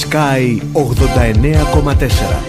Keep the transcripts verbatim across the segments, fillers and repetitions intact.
Sky ογδόντα εννέα κόμμα τέσσερα.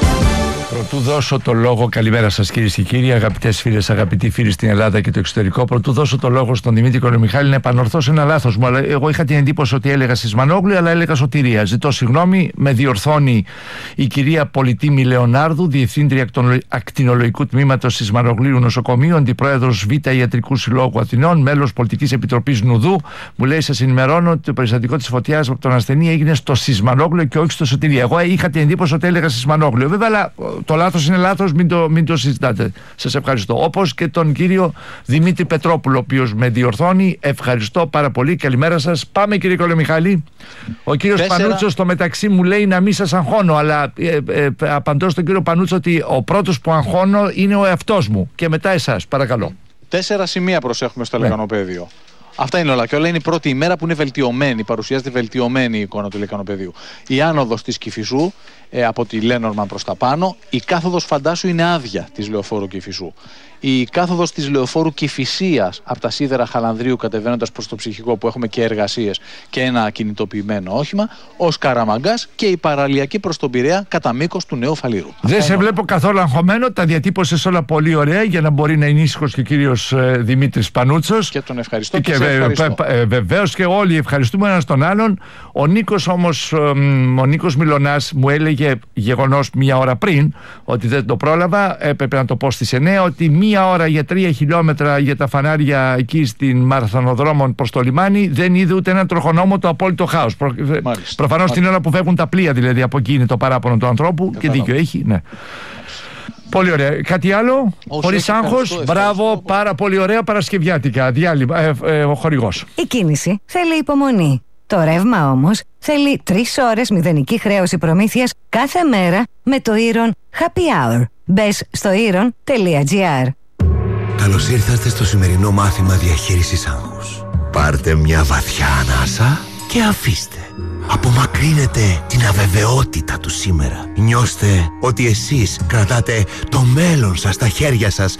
Πρωτού δώσω το λόγο, καλημέρα σας κυρίες και κύριοι, αγαπητές φίλες, αγαπητοί φίλοι στην Ελλάδα και το εξωτερικό. Πρωτού δώσω το λόγο στον Δημήτρη Κολομιχάλη να επανορθώσω ένα λάθος μου. Αλλά εγώ είχα την εντύπωση ότι έλεγα Σισμανόγλου, αλλά έλεγα Σωτηρία. Ζητώ συγγνώμη, με διορθώνει η κυρία Πολιτήμη Λεωνάρδου, διευθύντρια ακτινολογικού τμήματος Σισμανογλίου Νοσοκομείου, αντιπρόεδρος Β' Ιατρικού Συλλόγου Αθηνών, μέλος Πολιτικής Επιτροπής Νουδού. Μου λέει: σας ενημερώνω ότι το περιστατικό της φωτιάς από τον ασθενή έγινε στο Σισμανόγλιο και όχι στο Σωτηρία. Εγώ είχα την εντύπωση ότι έλεγα Σισμανόγλιο. Βέβαια, αλλά το λάθος είναι λάθος, μην το, μην το συζητάτε. Σας ευχαριστώ. Όπως και τον κύριο Δημήτρη Πετρόπουλο, ο οποίος με διορθώνει. Ευχαριστώ πάρα πολύ. Καλημέρα σας. Πάμε, κύριε Κολομιχάλη. Ο κύριος Τέσσερα... Πανούτσος στο μεταξύ μου λέει να μην σας αγχώνω, αλλά ε, ε, ε, απαντώ στον κύριο Πανούτσο ότι ο πρώτος που αγχώνω είναι ο εαυτός μου και μετά εσάς. Παρακαλώ. Τέσσερα σημεία προσέχουμε στο λεκανοπέδιο. Ναι. Αυτά είναι όλα. Και όλα είναι η πρώτη ημέρα που είναι βελτιωμένη, παρουσιάζεται βελτιωμένη η εικόνα του λεκανοπεδίου. Η άνοδος της Κηφισού ε, από τη Λένορμαν προς τα πάνω, η κάθοδος Φαντάσου είναι άδεια της Λεωφόρου Κηφισού. Η κάθοδος της Λεωφόρου Κηφισίας από τα σίδερα Χαλανδρίου κατεβαίνοντας προς το Ψυχικό, που έχουμε και εργασίες και ένα κινητοποιημένο όχημα, ως Καραμαγκάς, και η παραλιακή προς τον Πειραιά κατά μήκος του Νέου Φαλήρου. Δεν σε βλέπω καθόλου αγχωμένο, τα διατύπωσες όλα πολύ ωραία για να μπορεί να είναι ήσυχος και ο κύριος ε, Δημήτρης Πανούτσος. Και τον ευχαριστώ και, και σε ευχαριστώ. Ε, ε, βεβαίως και όλοι ευχαριστούμε ένας τον άλλον. Ο Νίκος όμως, ε, ο Νίκος Μιλωνάς μου έλεγε γεγονός μία ώρα πριν ότι δεν το πρόλαβα, έπρεπε να το πω στις εννέα, ότι μία ώρα για τρία χιλιόμετρα για τα φανάρια εκεί στην Μαραθωνοδρόμων προς το λιμάνι δεν είδε ούτε έναν τροχονόμο, το απόλυτο χάος. Προ... Προφανώς την ώρα που φεύγουν τα πλοία, δηλαδή από εκεί είναι το παράπονο του ανθρώπου. Και δίκιο έχει, ναι. Πολύ ωραία. Κάτι άλλο, χωρίς άγχος. Μπράβο, πάρα πολύ ωραία παρασκευιάτικα. Διάλειμμα, ε, ε, ο χορηγός. Η κίνηση θέλει υπομονή. Το ρεύμα όμως θέλει τρεις ώρες μηδενική χρέωση προμήθειας κάθε μέρα με το Iron Happy Hour. Μπες στο iron τελεία gr. Καλώς ήρθατε στο σημερινό μάθημα διαχείρισης άγχους. Πάρτε μια βαθιά ανάσα και αφήστε. Απομακρύνετε την αβεβαιότητα του σήμερα. Νιώστε ότι εσείς κρατάτε το μέλλον σας στα χέρια σας.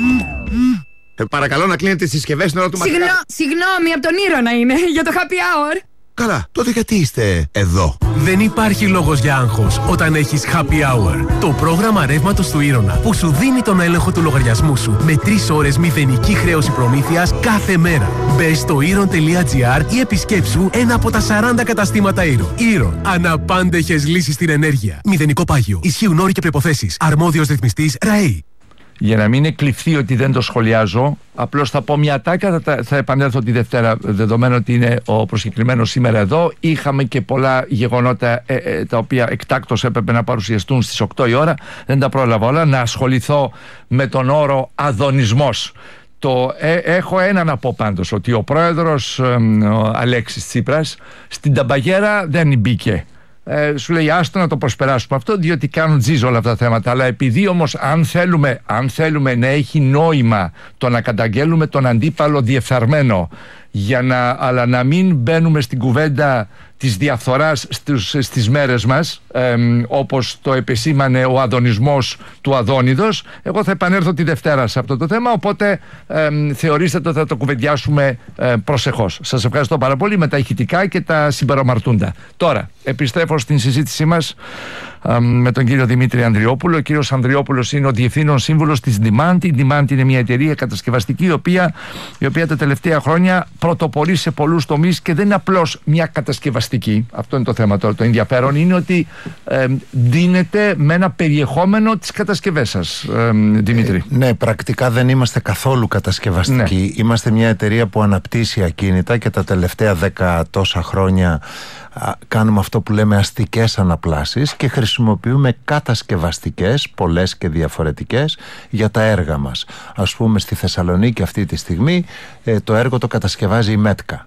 Ε, παρακαλώ να κλείνετε τις συσκευές στην ώρα του μαθήματος. Συγνώ, συγγνώμη, από τον Ήρωνα είναι, για το happy hour. Καλά, τότε γιατί είστε εδώ? Δεν υπάρχει λόγος για άγχος όταν έχεις Happy Hour. Το πρόγραμμα ρεύματος του Ήρωνα που σου δίνει τον έλεγχο του λογαριασμού σου με τρεις ώρες μηδενική χρέωση προμήθειας κάθε μέρα. Μπες στο iron τελεία gr ή επισκέψου ένα από τα σαράντα καταστήματα Iron. Iron. Αναπάντεχες λύσεις στην ενέργεια. Μηδενικό πάγιο. Ισχύουν όροι και προϋποθέσεις. Αρμόδιος ρυθμιστής ΡΑΕΗ. Για να μην εκλειφθεί ότι δεν το σχολιάζω, απλώς θα πω μια τάκα, θα, θα επανέλθω τη Δευτέρα, δεδομένου ότι είναι ο προσκεκλημένος σήμερα εδώ. Είχαμε και πολλά γεγονότα ε, ε, τα οποία εκτάκτως έπρεπε να παρουσιαστούν στις οκτώ η ώρα. Δεν τα πρόλαβα όλα. Να ασχοληθώ με τον όρο αδωνισμός. Το, ε, έχω ένα να πω πάντως, ότι ο πρόεδρος ε, ο Αλέξης Τσίπρας στην ταμπαγέρα δεν μπήκε. Ε, σου λέει άστο να το προσπεράσουμε αυτό, διότι κάνουν τζιζ όλα αυτά τα θέματα. Αλλά επειδή όμως αν θέλουμε, αν θέλουμε να έχει νόημα το να καταγγέλουμε τον αντίπαλο διεφθαρμένο, για να, αλλά να μην μπαίνουμε στην κουβέντα της διαφθοράς στους, στις μέρες μας, ε, όπως το επεσήμανε ο αδωνισμός του Αδόνιδος, εγώ θα επανέλθω τη Δευτέρα σε αυτό το θέμα, οπότε ε, θεωρήστε το θα το κουβεντιάσουμε ε, προσεχώς. Σας ευχαριστώ πάρα πολύ με τα ηχητικά και τα συμπαρομαρτούντα. Τώρα, επιστρέφω στην συζήτησή μας ε, με τον κύριο Δημήτρη Ανδριόπουλο. Ο κύριος Ανδριόπουλος είναι ο διευθύνων σύμβουλος της Demand. Η Demand είναι μια εταιρεία κατασκευαστική η οποία, η οποία τα τελευταία χρόνια πρωτοπορεί σε πολλούς τομείς και δεν είναι απλώς μια κατασκευαστική. Αυτό είναι το θέμα τώρα. Το ενδιαφέρον είναι ότι ε, δίνεται με ένα περιεχόμενο τις κατασκευές σας, ε, Δημήτρη. Ε, ναι, πρακτικά δεν είμαστε καθόλου κατασκευαστικοί. Ναι. Είμαστε μια εταιρεία που αναπτύσσει ακίνητα και τα τελευταία δέκα τόσα χρόνια α, κάνουμε αυτό που λέμε αστικές αναπλάσεις και χρησιμοποιούμε κατασκευαστικές, πολλές και διαφορετικές, για τα έργα μας. Ας πούμε στη Θεσσαλονίκη αυτή τη στιγμή ε, το έργο το κατασκευάζει η Μέτκα.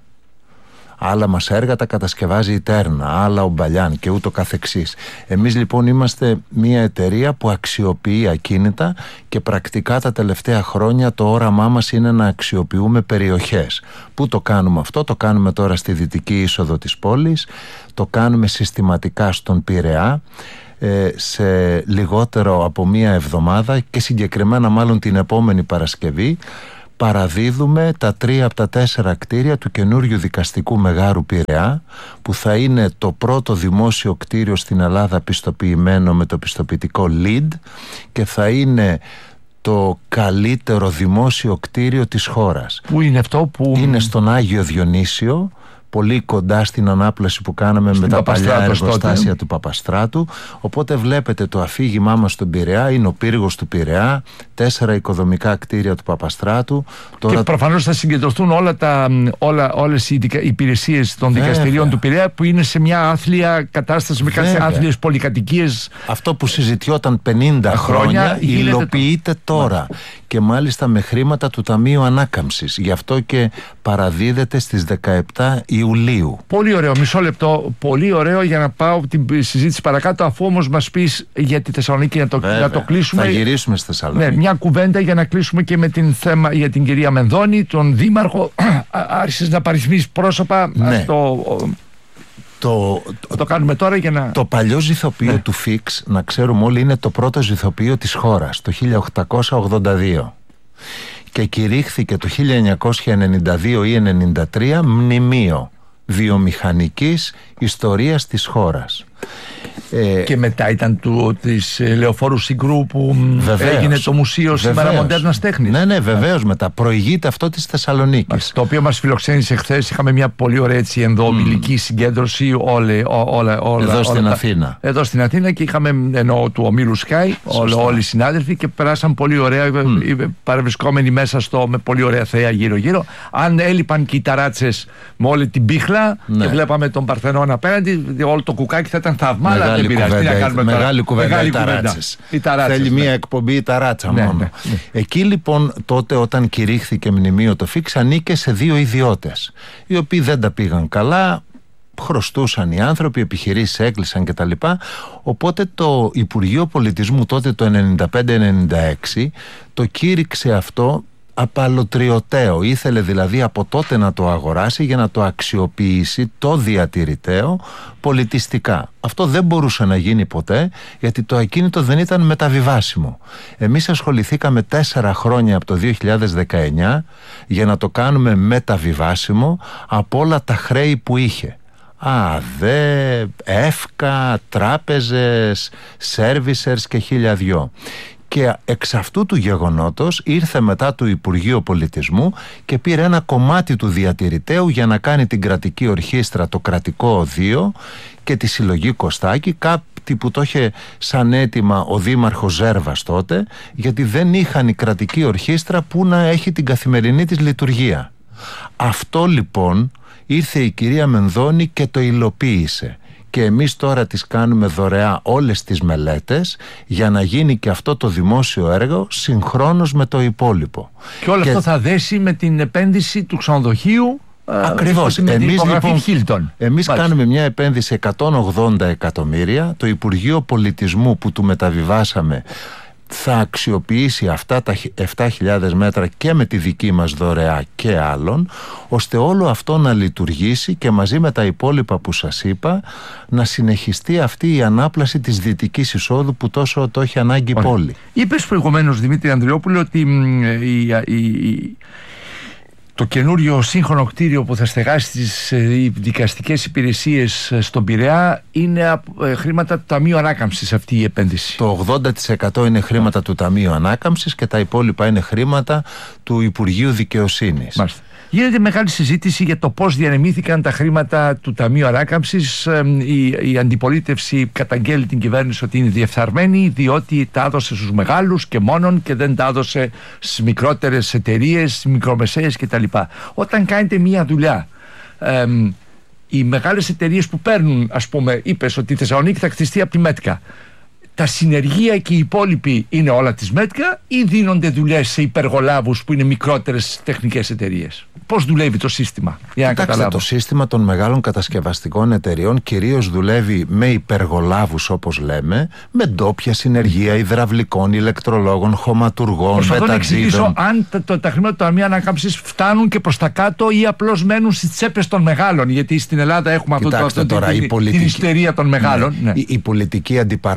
Άλλα μας έργα τα κατασκευάζει η Τέρνα, άλλα ο Μπαλιάν και ούτω καθεξής. Εμείς λοιπόν είμαστε μια εταιρεία που αξιοποιεί ακίνητα και πρακτικά τα τελευταία χρόνια το όραμά μας είναι να αξιοποιούμε περιοχές. Πού το κάνουμε αυτό? Το κάνουμε τώρα στη δυτική είσοδο της πόλης, το κάνουμε συστηματικά στον Πειραιά, σε λιγότερο από μία εβδομάδα και συγκεκριμένα μάλλον την επόμενη Παρασκευή παραδίδουμε τα τρία από τα τέσσερα κτίρια του καινούριου δικαστικού Μεγάρου Πειραιά, που θα είναι το πρώτο δημόσιο κτίριο στην Ελλάδα πιστοποιημένο με το πιστοποιητικό λιντ και θα είναι το καλύτερο δημόσιο κτίριο της χώρας. Πού είναι αυτό? Που... Είναι στον Άγιο Διονύσιο, πολύ κοντά στην ανάπλαση που κάναμε στην με τα παλιά εργοστάσια τότε του Παπαστράτου. Οπότε βλέπετε το αφήγημά μας στον Πειραιά είναι ο πύργος του Πειραιά, τέσσερα οικοδομικά κτίρια του Παπαστράτου. Τώρα... Και προφανώς θα συγκεντρωθούν όλα τα, όλα, όλες οι υπηρεσίες των Βέβαια. δικαστηρίων του Πειραιά, που είναι σε μια άθλια κατάσταση με κάποιες άθλιες πολυκατοικίες. Αυτό που συζητιόταν πενήντα χρόνια υλοποιείται το... τώρα. Και μάλιστα με χρήματα του Ταμείου Ανάκαμψης. Γι' αυτό και παραδίδεται στις δεκαεπτά Ιουλίου. Πολύ ωραίο, μισό λεπτό. Πολύ ωραίο για να πάω την συζήτηση παρακάτω, αφού όμως μας πεις για τη Θεσσαλονίκη να το, να το κλείσουμε. Θα γυρίσουμε στη Θεσσαλονίκη. Ναι, μια κουβέντα για να κλείσουμε και με την θέμα για την κυρία Μενδώνη, τον Δήμαρχο. Άρχισες να παριθμίσεις πρόσωπα. Ναι. Το, το, το, το κάνουμε τώρα για να... Το παλιό ζυθοποιείο ναι. του Φίξ, να ξέρουμε όλοι, είναι το πρώτο ζυθοποιείο της χώρας, το χίλια οκτακόσια ογδόντα δύο. Και κηρύχθηκε το χίλια εννιακόσια ενενήντα δύο ή ενενήντα τρία μνημείο βιομηχανικής ιστορίας της χώρας. Ε, και μετά ήταν του, της Λεωφόρου Συγκρού που βεβαίως, έγινε το Μουσείο βεβαίως, σήμερα Μοντέρνας Τέχνης. Ναι, ναι, βεβαίως. Μετά προηγείται αυτό της Θεσσαλονίκης. Το οποίο μας φιλοξένησε χθες. Είχαμε μια πολύ ωραία έτσι ενδοομιλική mm. συγκέντρωση όλη, ό, όλα, όλα, εδώ όλα, στην όλα, Αθήνα. Εδώ στην Αθήνα και είχαμε ενώ του ομίλου Sky όλοι, όλοι οι συνάδελφοι και περάσαν πολύ ωραία mm. παρευρισκόμενοι μέσα στο με πολύ ωραία θέα γύρω-γύρω. Αν έλειπαν και οι ταράτσες με όλη την πίχλα ναι. και βλέπαμε τον Παρθενώνα απέναντι, όλο το κουκάκι θα ήταν θαυμά. Μεγάλη κουβέντα, μεγάλη κουβέντα οι ταράτσες. Θέλει ναι. μία εκπομπή η ταράτσα ναι, μόνο. Ναι, ναι. Εκεί λοιπόν τότε όταν κηρύχθηκε μνημείο το Φίξ ανήκε σε δύο ιδιώτες, οι οποίοι δεν τα πήγαν καλά, χρωστούσαν οι άνθρωποι, οι επιχειρήσεις έκλεισαν κτλ. Οπότε το Υπουργείο Πολιτισμού τότε το ενενήντα πέντε ενενήντα έξι το κήρυξε αυτό απαλωτριωτέο. Ήθελε δηλαδή από τότε να το αγοράσει για να το αξιοποιήσει το διατηρητέο πολιτιστικά. Αυτό δεν μπορούσε να γίνει ποτέ, γιατί το ακίνητο δεν ήταν μεταβιβάσιμο. Εμείς ασχοληθήκαμε τέσσερα χρόνια από το δύο χιλιάδες δεκαεννιά για να το κάνουμε μεταβιβάσιμο από όλα τα χρέη που είχε. ΑΔΕ, ΕΦΚΑ, τράπεζες, σέρβισερς και χίλια δυο. Και εξ αυτού του γεγονότος ήρθε μετά το Υπουργείο Πολιτισμού και πήρε ένα κομμάτι του διατηρητέου για να κάνει την κρατική ορχήστρα, το κρατικό οδείο και τη συλλογή Κωστάκη, κάτι που το είχε σαν αίτημα ο Δήμαρχος Ζέρβας τότε, γιατί δεν είχαν η κρατική ορχήστρα που να έχει την καθημερινή της λειτουργία. Αυτό λοιπόν ήρθε η κυρία Μενδώνη και το υλοποίησε. Και εμείς τώρα τις κάνουμε δωρεά όλες τις μελέτες για να γίνει και αυτό το δημόσιο έργο συγχρόνως με το υπόλοιπο. Και όλο και... αυτό θα δέσει με την επένδυση του ξενοδοχείου. Ακριβώς. Με εμείς λοιπόν, Hilton. εμείς κάνουμε μια επένδυση εκατόν ογδόντα εκατομμύρια. Το Υπουργείο Πολιτισμού που του μεταβιβάσαμε θα αξιοποιήσει αυτά τα επτά χιλιάδες μέτρα και με τη δική μας δωρεά και άλλων, ώστε όλο αυτό να λειτουργήσει και μαζί με τα υπόλοιπα που σας είπα να συνεχιστεί αυτή η ανάπλαση της δυτικής εισόδου που τόσο το έχει ανάγκη η πόλη. Είπες προηγουμένως, Δημήτρη Ανδριόπουλο, ότι η, η, η, το καινούριο σύγχρονο κτίριο που θα στεγάσει τις δικαστικές υπηρεσίες στον Πειραιά είναι χρήματα του Ταμείου Ανάκαμψης αυτή η επένδυση. Το ογδόντα τοις εκατό είναι χρήματα του Ταμείου Ανάκαμψης και τα υπόλοιπα είναι χρήματα του Υπουργείου Δικαιοσύνης. Μάλιστα. Γίνεται μεγάλη συζήτηση για το πώς διανεμήθηκαν τα χρήματα του Ταμείου Ανάκαμψης. Η, η αντιπολίτευση καταγγέλει την κυβέρνηση ότι είναι διεφθαρμένη, διότι τα έδωσε στους μεγάλους και μόνον και δεν τα έδωσε στις μικρότερες εταιρείες, στις μικρομεσαίες κτλ. Όταν κάνετε μία δουλειά, ε, οι μεγάλες εταιρείες που παίρνουν, ας πούμε, είπες ότι η Θεσσαλονίκη θα κτιστεί από τη ΜΕΤΚΑ. Τα συνεργεία και οι υπόλοιποι είναι όλα της ΜΕΤΚΑ ή δίνονται δουλειές σε υπεργολάβους που είναι μικρότερες τεχνικές εταιρείες? Πώς δουλεύει το σύστημα, για να καταλάβω? Το σύστημα των μεγάλων κατασκευαστικών εταιρεών κυρίως δουλεύει με υπεργολάβους, όπως λέμε, με ντόπια συνεργεία υδραυλικών, ηλεκτρολόγων, χωματουργών, προσπαθώ μεταξίδων. Να εξηγήσω αν τα, το, τα χρήματα του Ταμείου Ανάκαμψης φτάνουν και προς τα κάτω ή απλώς μένουν στις τσέπες των μεγάλων. Γιατί στην Ελλάδα έχουμε αυτό το, τώρα, την, η πολιτική, την ιστερία των μεγάλων. Ναι, ναι. Η, η πολιτική αντιπαράθεση έχει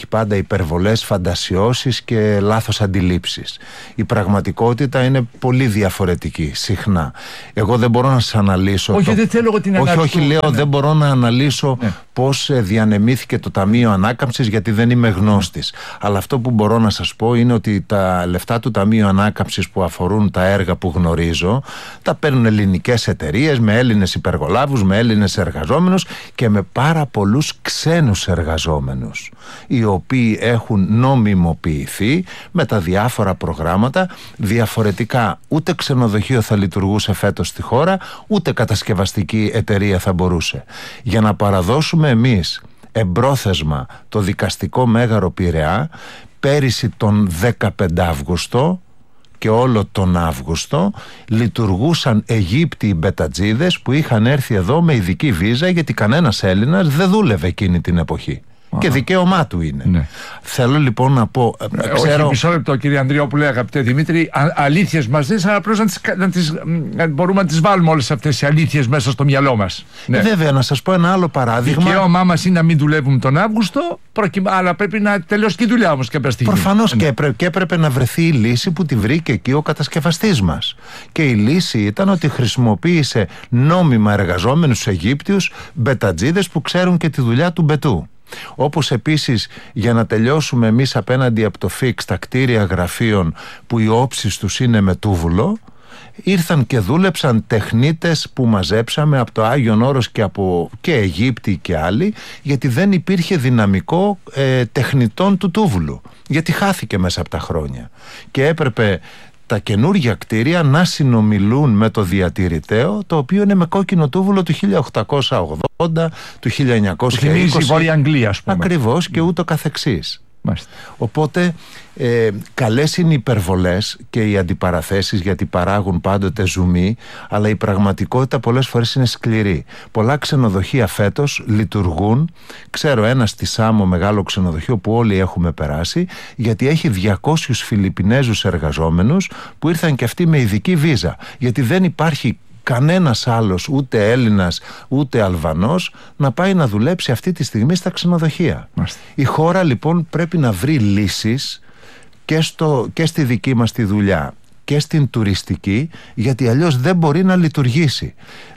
έχει πάντα υπερβολές, φαντασιώσεις και λάθος αντιλήψεις. Η πραγματικότητα είναι πολύ διαφορετική συχνά. Εγώ δεν μπορώ να σας αναλύσω. Όχι, το... δεν θέλω εγώ την όχι, ανάλυση. όχι, λέω, ναι. δεν μπορώ να αναλύσω ναι. πώς διανεμήθηκε το Ταμείο Ανάκαμψης, γιατί δεν είμαι γνώστης. Αλλά αυτό που μπορώ να σας πω είναι ότι τα λεφτά του Ταμείου Ανάκαμψης που αφορούν τα έργα που γνωρίζω, τα παίρνουν ελληνικές εταιρείες με Έλληνες υπεργολάβους, με Έλληνες εργαζόμενους και με πάρα πολλούς ξένους εργαζόμενους, οι οποίοι έχουν νομιμοποιηθεί με τα διάφορα προγράμματα. Διαφορετικά ούτε ξενοδοχείο θα λειτουργούσε φέτος στη χώρα, ούτε κατασκευαστική εταιρεία θα μπορούσε. Για να παραδώσουμε εμείς εμπρόθεσμα το δικαστικό Μέγαρο Πειραιά, πέρυσι τον δεκαπέντε Αύγουστο και όλο τον Αύγουστο λειτουργούσαν Αιγύπτιοι μπετατζίδες που είχαν έρθει εδώ με ειδική βίζα, γιατί κανένας Έλληνας δεν δούλευε εκείνη την εποχή. Και δικαίωμά του είναι. Ναι. Θέλω λοιπόν να πω. Ε, ξέρω... Όχι, μισό λεπτό, κύριε Ανδριόπουλε, αγαπητέ Δημήτρη. Αλήθειες μας δίνεις, αλλά απλώς να τις, να τις, να μπορούμε να τις βάλουμε όλες αυτές οι αλήθειες μέσα στο μυαλό μας. Ναι. Ε, βέβαια, να σας πω ένα άλλο παράδειγμα. Δικαίωμά μας είναι να μην δουλεύουμε τον Αύγουστο, προκυμα... αλλά πρέπει να τελειώσει και η δουλειά όμως κάποια στιγμή. Προφανώς, ναι. και, έπρεπε, και έπρεπε να βρεθεί η λύση που τη βρήκε εκεί ο κατασκευαστής μας. Και η λύση ήταν ότι χρησιμοποίησε νόμιμα εργαζόμενους Αιγύπτιους μπετατζίδες που ξέρουν και τη δουλειά του μπετού. Όπως επίσης, για να τελειώσουμε εμείς απέναντι από το ΦΙΚ τα κτίρια γραφείων που οι όψεις τους είναι με τούβουλο, ήρθαν και δούλεψαν τεχνίτες που μαζέψαμε από το Άγιον Όρος και από και Αιγύπτιοι και άλλοι, γιατί δεν υπήρχε δυναμικό ε, τεχνητών του τούβουλου, γιατί χάθηκε μέσα από τα χρόνια και έπρεπε τα καινούργια κτίρια να συνομιλούν με το διατηρηταίο, το οποίο είναι με κόκκινο τούβουλο του χίλια οκτακόσια ογδόντα, του χίλια εννιακόσια είκοσι. Θυμίζει η Βόρεια Αγγλία, ας πούμε. Ακριβώς, και ούτω καθεξής. Μάλιστα. Οπότε ε, καλές είναι οι υπερβολές και οι αντιπαραθέσεις, γιατί παράγουν πάντοτε ζουμί, αλλά η πραγματικότητα πολλές φορές είναι σκληρή. Πολλά ξενοδοχεία φέτος λειτουργούν. Ξέρω ένα στη Σάμο, μεγάλο ξενοδοχείο που όλοι έχουμε περάσει, γιατί έχει διακόσιους Φιλιππινέζους εργαζόμενους που ήρθαν και αυτοί με ειδική βίζα, γιατί δεν υπάρχει κανένας άλλος, ούτε Έλληνας ούτε Αλβανός, να πάει να δουλέψει αυτή τη στιγμή στα ξενοδοχεία. Μάλιστα. Η χώρα λοιπόν πρέπει να βρει λύσεις και, στο, και στη δική μας τη δουλειά και στην τουριστική, γιατί αλλιώς δεν μπορεί να λειτουργήσει.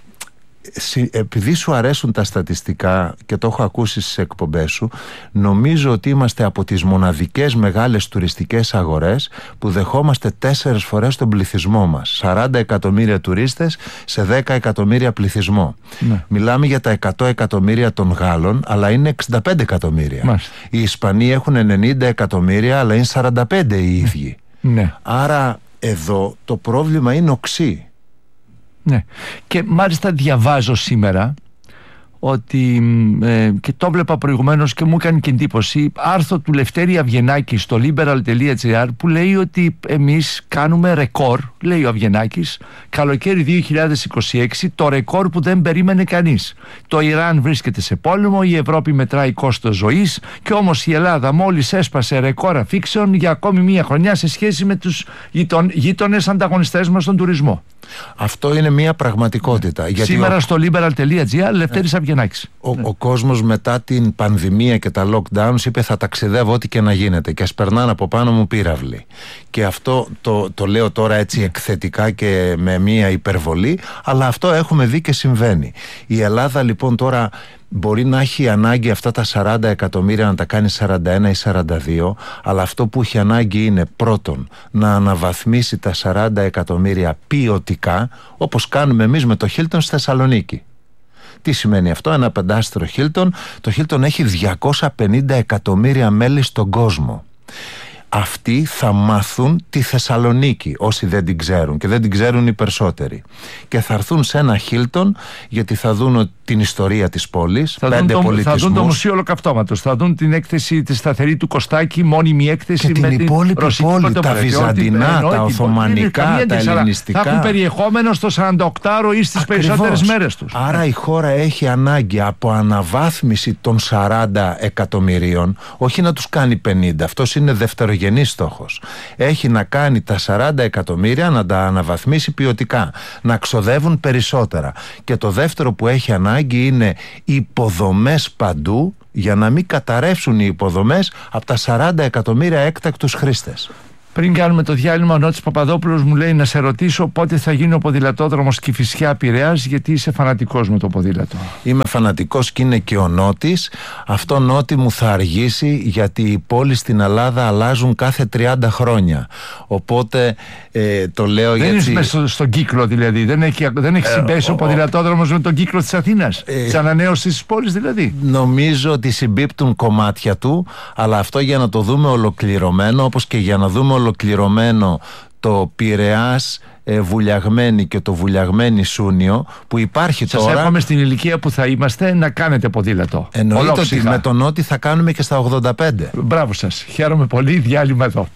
Επειδή σου αρέσουν τα στατιστικά και το έχω ακούσει στις εκπομπές σου, νομίζω ότι είμαστε από τις μοναδικές μεγάλες τουριστικές αγορές που δεχόμαστε τέσσερις φορές τον πληθυσμό μας. σαράντα εκατομμύρια τουρίστες σε δέκα εκατομμύρια πληθυσμό. Ναι. Μιλάμε για τα εκατό εκατομμύρια των Γάλλων, αλλά είναι εξήντα πέντε εκατομμύρια. Μάλιστα. Οι Ισπανοί έχουν ενενήντα εκατομμύρια, αλλά είναι σαράντα πέντε οι ίδιοι. Ναι. Άρα εδώ το πρόβλημα είναι οξύ. Ναι. Και μάλιστα διαβάζω σήμερα ότι ε, και το βλέπα προηγουμένως και μου έκανε και εντύπωση, άρθρο του Λευτέρη Αβγενάκη στο liberal τελεία gr που λέει ότι εμείς κάνουμε ρεκόρ, λέει ο Αβγενάκης, καλοκαίρι δύο χιλιάδες είκοσι έξι, το ρεκόρ που δεν περίμενε κανείς. Το Ιράν βρίσκεται σε πόλεμο, η Ευρώπη μετράει κόστος ζωής, και όμως η Ελλάδα μόλις έσπασε ρεκόρ αφήξεων για ακόμη μία χρονιά σε σχέση με τους γείτονες ανταγωνιστές μας στον τουρισμό. Αυτό είναι μια πραγματικότητα. Γιατί σήμερα ο... στο liberal τελεία gr Λευτέρης Αβγενάκης. Ο, ο κόσμος μετά την πανδημία και τα lockdowns είπε θα ταξιδεύω ό,τι και να γίνεται, και ας περνάνε από πάνω μου πύραυλοι. Και αυτό το, το λέω τώρα έτσι εκθετικά και με μια υπερβολή, αλλά αυτό έχουμε δει και συμβαίνει. Η Ελλάδα λοιπόν τώρα μπορεί να έχει ανάγκη αυτά τα σαράντα εκατομμύρια να τα κάνει σαράντα ένα ή σαράντα δύο, αλλά αυτό που έχει ανάγκη είναι πρώτον να αναβαθμίσει τα σαράντα εκατομμύρια ποιοτικά, όπως κάνουμε εμείς με το Hilton στη Θεσσαλονίκη. Τι σημαίνει αυτό? Ένα πεντάστερο Hilton. Το Hilton έχει διακόσια πενήντα εκατομμύρια μέλη στον κόσμο. Αυτοί θα μάθουν τη Θεσσαλονίκη, όσοι δεν την ξέρουν, και δεν την ξέρουν οι περισσότεροι. Και θα έρθουν σε ένα Hilton, γιατί θα δουν την ιστορία της πόλης, θα πέντε δουν το, πολιτισμούς. Θα δουν το Μουσείο Ολοκαυτώματος, θα δουν την έκθεση τη σταθερή του Κωστάκη, μόνιμη έκθεση, και με την υπόλοιπη πόλη, τα βυζαντινά, τα οθωμανικά, τα ελληνιστικά. Θα έχουν περιεχόμενο στο σαρανταοκτάωρο ή στις περισσότερες μέρες τους. Άρα η χώρα έχει ανάγκη από αναβάθμιση των σαράντα εκατομμυρίων, όχι να τους κάνει πενήντα. Αυτός είναι δευτερογενής πρωτογενής στόχος. Έχει να κάνει τα σαράντα εκατομμύρια να τα αναβαθμίσει ποιοτικά, να ξοδεύουν περισσότερα. Και το δεύτερο που έχει ανάγκη είναι υποδομές παντού, για να μην καταρρεύσουν οι υποδομές από τα σαράντα εκατομμύρια έκτακτους χρήστες. Πριν κάνουμε το διάλειμμα, ο Νότης Παπαδόπουλος μου λέει να σε ρωτήσω πότε θα γίνει ο ποδηλατόδρομος Κηφισιά Πειραιάς, γιατί είσαι φανατικός με το ποδήλατο. Είμαι φανατικός και είναι και ο Νότης. Αυτό, Νότη, μου θα αργήσει, γιατί οι πόλεις στην Ελλάδα αλλάζουν κάθε τριάντα χρόνια. Οπότε ε, το λέω δεν γιατί... Δεν είσαι μέσα στο, στον κύκλο δηλαδή, δεν έχει, δεν έχει συμπέσει ε, ο, ο ποδηλατόδρομος με τον κύκλο της Αθήνας, ε, της ανανέωσης της πόλης δηλαδή. Νομίζω ότι συμπίπτουν κομμάτια του, αλλά αυτό για να το δούμε ολοκληρωμένο, όπως και για να δούμε ολοκληρωμένο το Πειραιάς ε, Βουλιαγμένη και το Βουλιαγμένη Σούνιο που υπάρχει σας τώρα. Σας εύχομαι στην ηλικία που θα είμαστε να κάνετε ποδήλατο. Εννοείται ολόψυχα. Ότι με τον Νότι θα κάνουμε και στα ογδόντα πέντε. Μπράβο σας, χαίρομαι πολύ. Διάλειμμα εδώ.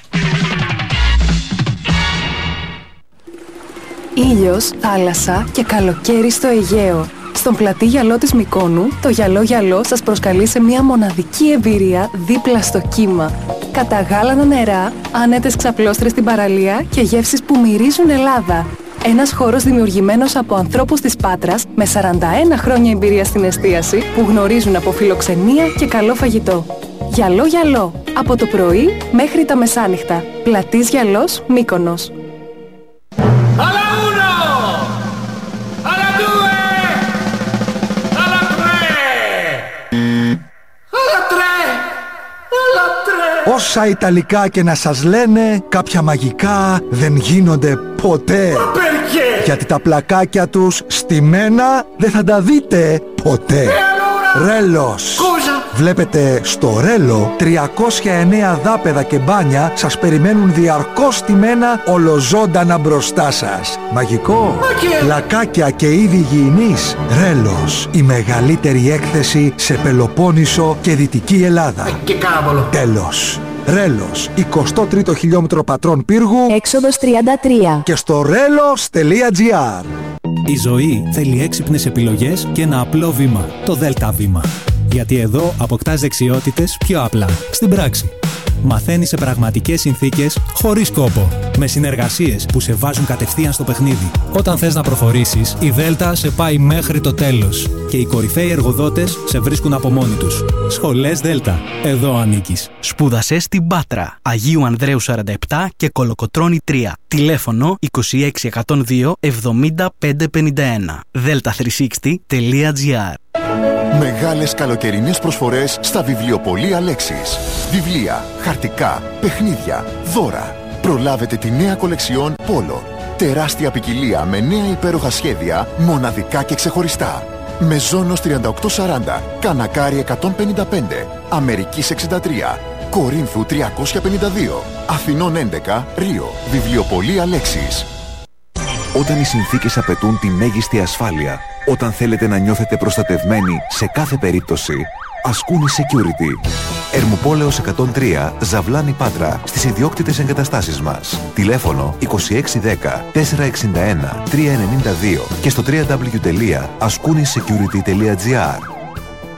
Ήλιος, θάλασσα και καλοκαίρι στο Αιγαίο. Στον πλατή γυαλό της Μυκόνου, το γυαλό γυαλό σας προσκαλεί σε μια μοναδική εμπειρία δίπλα στο κύμα. Καταγάλανα νερά, άνετες ξαπλώστρες στην παραλία και γεύσεις που μυρίζουν Ελλάδα. Ένας χώρος δημιουργημένος από ανθρώπους της Πάτρας με σαράντα ένα χρόνια εμπειρία στην εστίαση που γνωρίζουν από φιλοξενία και καλό φαγητό. Γυαλό γυαλό, από το πρωί μέχρι τα μεσάνυχτα. Πλατής γυαλός, Μύκονος. Όσα Ιταλικά και να σας λένε, κάποια μαγικά δεν γίνονται ποτέ. Γιατί τα πλακάκια τους στημένα δεν θα τα δείτε ποτέ. Ρέλος. Βλέπετε, στο Ρέλο τριακόσια εννέα δάπεδα και μπάνια σας περιμένουν διαρκώς στημένα ολοζώντανα μπροστά σας. Μαγικό. Πλακάκια και είδη υγιεινής. Ρέλος. Η μεγαλύτερη έκθεση σε Πελοπόννησο και Δυτική Ελλάδα. Και κάβολο. Τέλος. Ρέλος, εικοστό τρίτο χιλιόμετρο Πατρών Πύργου, έξοδος τριάντα τρία. Και στο ρέλος τελεία τζι άρ. Η ζωή θέλει έξυπνες επιλογές και ένα απλό βήμα, το Δέλτα βήμα. Γιατί εδώ αποκτάς δεξιότητες πιο απλά, στην πράξη. Μαθαίνεις σε πραγματικές συνθήκες, χωρίς κόπο. Με συνεργασίες που σε βάζουν κατευθείαν στο παιχνίδι. Όταν θες να προχωρήσεις, η Δέλτα σε πάει μέχρι το τέλος. Και οι κορυφαίοι εργοδότες σε βρίσκουν από μόνοι τους. Σχολές Δέλτα. Εδώ ανήκεις. Σπούδασε στην Πάτρα, Αγίου Ανδρέου σαράντα επτά και Κολοκοτρώνη τρία. Τηλέφωνο είκοσι έξι εκατόν δύο εβδομήντα πέντε πενήντα ένα. δέλτα τριακόσια εξήντα τελεία τζι άρ. Μεγάλες καλοκαιρινές προσφορές στα βιβλιοπωλεία Λέξης. Βιβλία, χαρτικά, παιχνίδια, δώρα. Προλάβετε τη νέα κολεξιόν Πόλο. Τεράστια ποικιλία με νέα υπέροχα σχέδια, μοναδικά και ξεχωριστά. Μεζόνος τριάντα οκτώ σαράντα, Κανακάρι εκατόν πενήντα πέντε, Αμερικής εξήντα τρία, Κορίνθου τριακόσια πενήντα δύο, Αθηνών έντεκα, Ρίο. Βιβλιοπωλεία Λέξης. Όταν οι συνθήκες απαιτούν τη μέγιστη ασφάλεια, όταν θέλετε να νιώθετε προστατευμένοι σε κάθε περίπτωση, Ασκούνη Security. Ερμουπόλεως εκατόν τρία, Ζαβλάνη Πάτρα, στις ιδιόκτητες εγκαταστάσεις μας. Τηλέφωνο είκοσι έξι δέκα τετρακόσια εξήντα ένα τριακόσια ενενήντα δύο και στο double-u double-u double-u τελεία ασκούνη security τελεία τζι άρ.